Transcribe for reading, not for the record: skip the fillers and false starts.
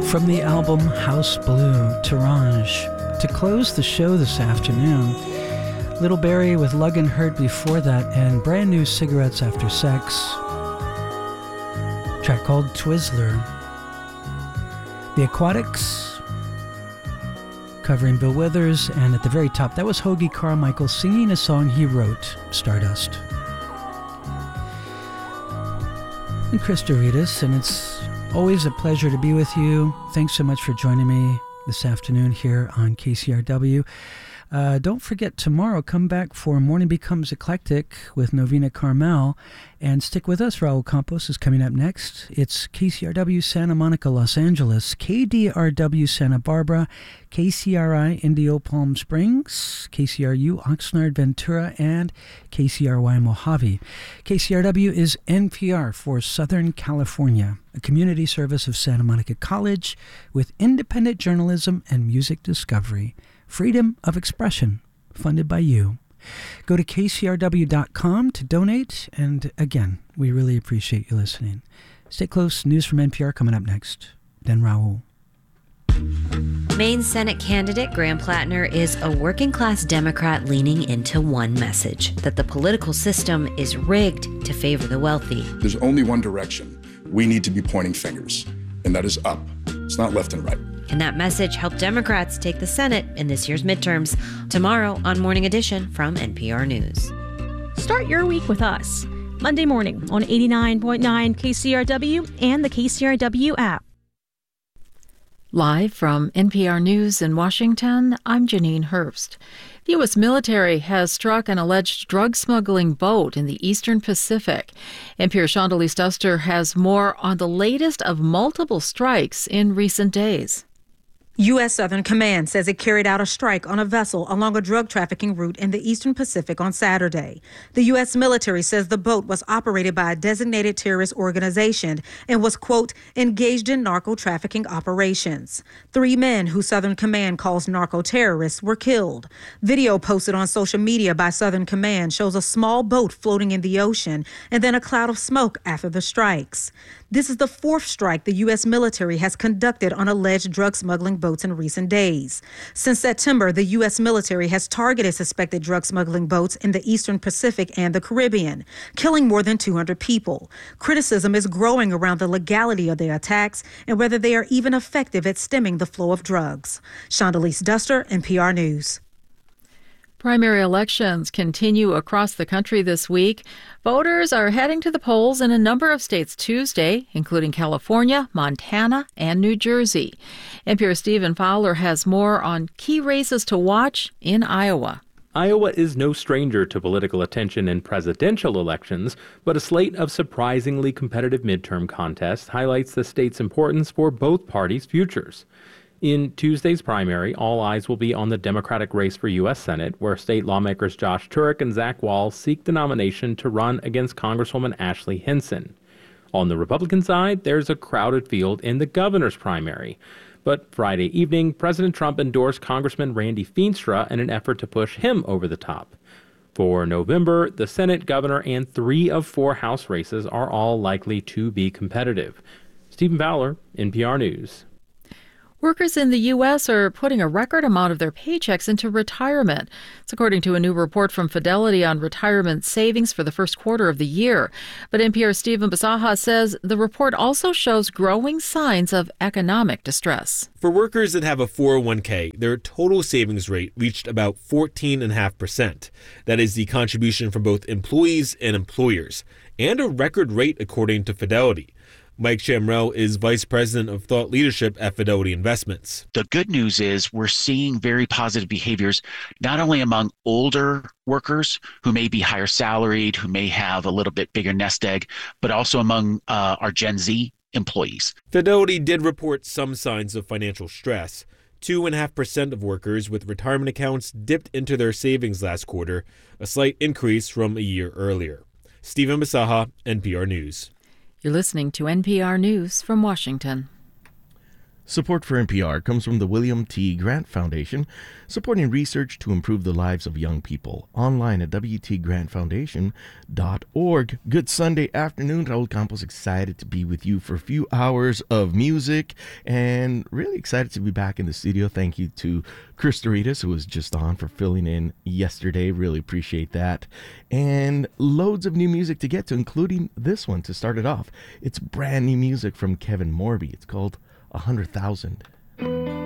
from the album House Blue, Tarange. To close the show this afternoon, Little Barry with Lug and Hurt before that, and brand new Cigarettes After Sex. A track called Twizzler. The Aquatics, covering Bill Withers, and at the very top, that was Hoagy Carmichael singing a song he wrote, Stardust. And Chris Doritas, and it's always a pleasure to be with you. Thanks so much for joining me this afternoon here on KCRW. Don't forget, tomorrow, come back for Morning Becomes Eclectic with Novena Carmel. And stick with us. Raul Campos is coming up next. It's KCRW Santa Monica, Los Angeles, KDRW Santa Barbara, KCRI Indio Palm Springs, KCRU Oxnard Ventura, and KCRY Mojave. KCRW is NPR for Southern California, a community service of Santa Monica College with independent journalism and music discovery. Freedom of expression, funded by you. Go to kcrw.com to donate, and again, we really appreciate you listening. Stay close. News from NPR coming up next. Then Raul. Maine Senate candidate Graham Plattner is a working-class Democrat leaning into one message, that the political system is rigged to favor the wealthy. There's only one direction. We need to be pointing fingers, and that is up. It's not left and right. Can that message help Democrats take the Senate in this year's midterms? Tomorrow on Morning Edition from NPR News. Start your week with us. Monday morning on 89.9 KCRW and the KCRW app. Live from NPR News in Washington, I'm Janine Herbst. The U.S. military has struck an alleged drug smuggling boat in the Eastern Pacific. NPR's Shondelise Duster has more on the latest of multiple strikes in recent days. U.S. Southern Command says it carried out a strike on a vessel along a drug trafficking route in the Eastern Pacific on Saturday. The U.S. military says the boat was operated by a designated terrorist organization and was, quote, engaged in narco trafficking operations. 3 men, who Southern Command calls narco terrorists, were killed. Video posted on social media by Southern Command shows a small boat floating in the ocean and then a cloud of smoke after the strikes. This is the 4th strike the U.S. military has conducted on alleged drug smuggling boats in recent days. Since September, the U.S. military has targeted suspected drug smuggling boats in the Eastern Pacific and the Caribbean, killing more than 200 people. Criticism is growing around the legality of their attacks and whether they are even effective at stemming the flow of drugs. Shondelise Duster, NPR News. Primary elections continue across the country this week. Voters are heading to the polls in a number of states Tuesday, including California, Montana, and New Jersey. NPR's Stephen Fowler has more on key races to watch in Iowa. Iowa is no stranger to political attention in presidential elections, but a slate of surprisingly competitive midterm contests highlights the state's importance for both parties' futures. In Tuesday's primary, all eyes will be on the Democratic race for U.S. Senate, where state lawmakers Josh Turek and Zach Wall seek the nomination to run against Congresswoman Ashley Hinson. On the Republican side, there's a crowded field in the governor's primary. But Friday evening, President Trump endorsed Congressman Randy Feenstra in an effort to push him over the top. For November, the Senate, governor, and 3 of 4 House races are all likely to be competitive. Stephen Fowler, NPR News. Workers in the U.S. are putting a record amount of their paychecks into retirement. It's according to a new report from Fidelity on retirement savings for the first quarter of the year. But NPR's Stephen Basaha says the report also shows growing signs of economic distress. For workers that have a 401k, their total savings rate reached about 14.5%. That is the contribution from both employees and employers, and a record rate according to Fidelity. Mike Shamrell is Vice President of Thought Leadership at Fidelity Investments. The good news is we're seeing very positive behaviors, not only among older workers who may be higher salaried, who may have a little bit bigger nest egg, but also among our Gen Z employees. Fidelity did report some signs of financial stress. 2.5% of workers with retirement accounts dipped into their savings last quarter, a slight increase from a year earlier. Stephen Basaha, NPR News. You're listening to NPR News from Washington. Support for NPR comes from the William T. Grant Foundation, supporting research to improve the lives of young people. Online at wtgrantfoundation.org. Good Sunday afternoon. Raul Campos, excited to be with you for a few hours of music and really excited to be back in the studio. Thank you to Chris Doritas, who was just on, for filling in yesterday. Really appreciate that. And loads of new music to get to, including this one to start it off. It's brand new music from Kevin Morby. It's called 100,000.